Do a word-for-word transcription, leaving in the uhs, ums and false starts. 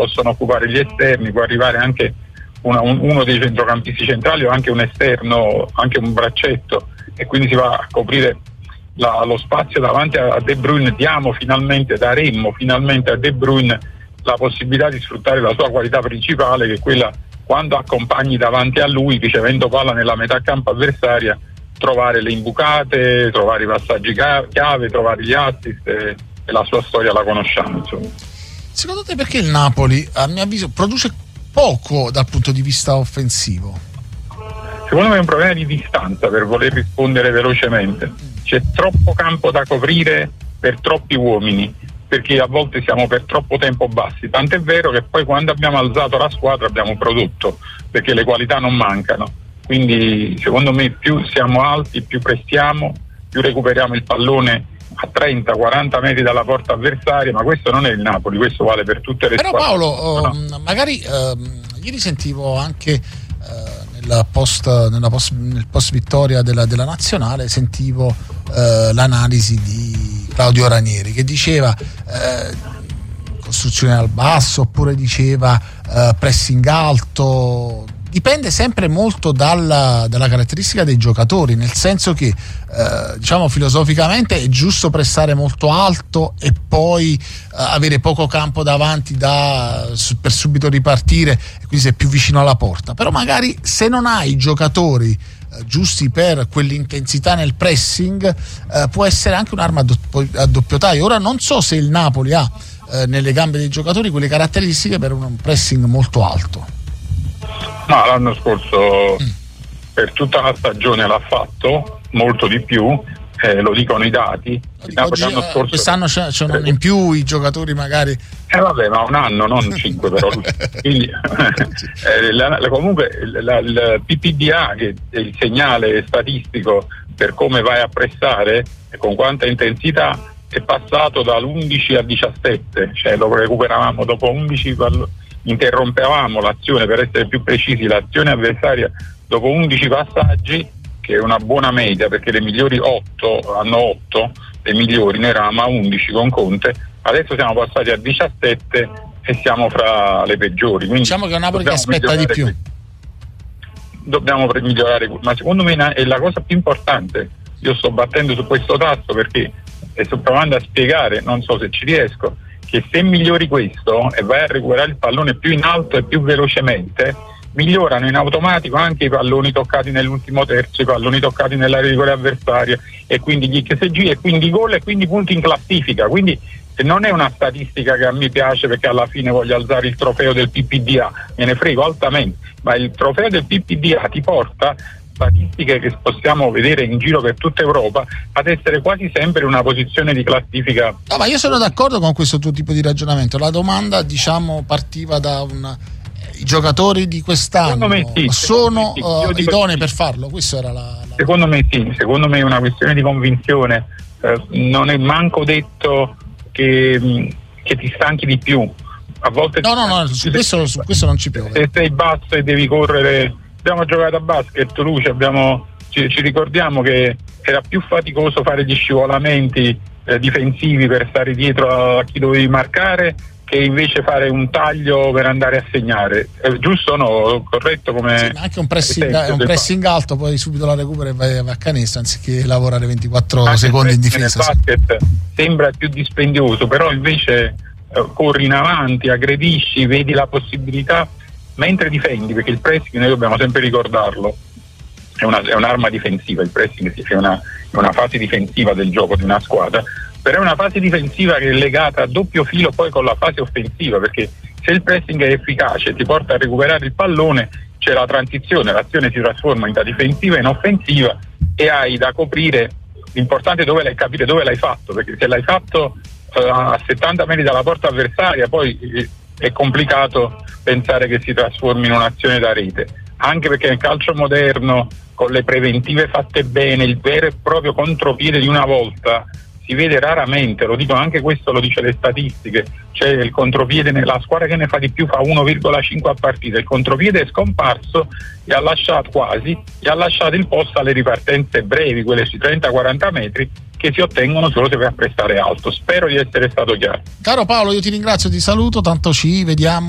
possono occupare gli esterni, può arrivare anche una, un, uno dei centrocampisti centrali o anche un esterno, anche un braccetto, e quindi si va a coprire la, lo spazio davanti a, a De Bruyne. Diamo finalmente, daremmo finalmente a De Bruyne la possibilità di sfruttare la sua qualità principale, che è quella, quando accompagni davanti a lui, ricevendo palla nella metà campo avversaria, trovare le imbucate, trovare i passaggi chiave, trovare gli assist, e, e la sua storia la conosciamo, insomma. Secondo te perché il Napoli, a mio avviso, produce poco dal punto di vista offensivo? Secondo me è un problema di distanza, per voler rispondere velocemente. C'è troppo campo da coprire per troppi uomini, perché a volte siamo per troppo tempo bassi, tant'è vero che poi quando abbiamo alzato la squadra abbiamo prodotto, perché le qualità non mancano. Quindi secondo me più siamo alti, più prestiamo, più recuperiamo il pallone a trenta quaranta metri dalla porta avversaria, ma questo non è il Napoli, questo vale per tutte le Però squadre. Paolo, oh, no. magari eh, ieri sentivo anche eh, nella post, nella post, nel post vittoria della, della nazionale, sentivo eh, l'analisi di Claudio Ranieri che diceva eh, costruzione al basso, oppure diceva eh, pressing alto. Dipende sempre molto dalla, dalla caratteristica dei giocatori, nel senso che eh, diciamo filosoficamente è giusto pressare molto alto e poi eh, avere poco campo davanti da, su, per subito ripartire, e quindi sei più vicino alla porta. Però magari se non hai i giocatori eh, giusti per quell'intensità nel pressing, eh, può essere anche un'arma a doppio, a doppio taglio. Ora non so se il Napoli ha eh, nelle gambe dei giocatori quelle caratteristiche per un pressing molto alto. No, l'anno scorso mm. per tutta la stagione l'ha fatto, molto di più, eh, lo dicono i dati. Il Oggi, l'anno scorso, quest'anno c'è, c'è un anno in più i giocatori magari. Eh vabbè, ma un anno, non cinque però. Quindi eh, la, la, comunque la, il P P D A, che è il segnale statistico per come vai a pressare e con quanta intensità, è passato dall'undici al diciassette, cioè lo recuperavamo dopo undici palloni. Interrompevamo l'azione, per essere più precisi, l'azione avversaria dopo undici passaggi, che è una buona media, perché le migliori otto hanno otto, le migliori, noi eravamo a undici con Conte, adesso siamo passati a diciassette e siamo fra le peggiori. Quindi diciamo che è un Napoli che aspetta di più. Dobbiamo migliorare, ma secondo me è la cosa più importante. Io sto battendo su questo tasto perché e sto provando a spiegare, non so se ci riesco, che se migliori questo e vai a recuperare il pallone più in alto e più velocemente, migliorano in automatico anche i palloni toccati nell'ultimo terzo, i palloni toccati nell'area di rigore avversaria, e quindi gli X G, e quindi gol, e quindi punti in classifica. Quindi non è una statistica che a me piace perché alla fine voglio alzare il trofeo del P P D A, me ne frego altamente, ma il trofeo del P P D A ti porta statistiche che possiamo vedere in giro per tutta Europa ad essere quasi sempre una posizione di classifica. No, ma io sono d'accordo con questo tuo tipo di ragionamento. La domanda, diciamo, partiva da un i giocatori di quest'anno sì, sono sì, uh, dico, idonei sì. per farlo. Questo era la, la... Secondo me sì, secondo me è una questione di convinzione. Eh, non è manco detto che, che ti stanchi di più. A volte no, no, no, su questo, su questo non ci piove. Se sei basso e devi correre. Abbiamo giocato a basket, Luce, abbiamo, ci, ci ricordiamo che era più faticoso fare gli scivolamenti eh, difensivi per stare dietro a chi dovevi marcare, che invece fare un taglio per andare a segnare. Eh, giusto o no? Corretto come... Sì, ma anche un pressing, un pressing alto, poi subito la recupera e vai a canestro, anziché lavorare ventiquattro anche secondi in difesa. Nel basket sì. Sembra più dispendioso, però invece eh, corri in avanti, aggredisci, vedi la possibilità mentre difendi, perché il pressing, noi dobbiamo sempre ricordarlo, è, una, è un'arma difensiva, il pressing è una, è una fase difensiva del gioco di una squadra, però è una fase difensiva che è legata a doppio filo poi con la fase offensiva, perché se il pressing è efficace, ti porta a recuperare il pallone, c'è la transizione, l'azione si trasforma da difensiva in offensiva e hai da coprire. L'importante è dove l'hai, capire dove l'hai fatto, perché se l'hai fatto uh, a settanta metri dalla porta avversaria, poi eh, è complicato pensare che si trasformi in un'azione da rete, anche perché nel calcio moderno, con le preventive fatte bene, il vero e proprio contropiede di una volta si vede raramente, lo dico anche questo, lo dice le statistiche, cioè il contropiede, la squadra che ne fa di più fa uno virgola cinque a partita, il contropiede è scomparso e ha lasciato quasi e ha lasciato il posto alle ripartenze brevi, quelle sui trenta quaranta metri, che si ottengono solo se vai a prestare alto. Spero di essere stato chiaro. Caro Paolo, io ti ringrazio, ti saluto, tanto ci vediamo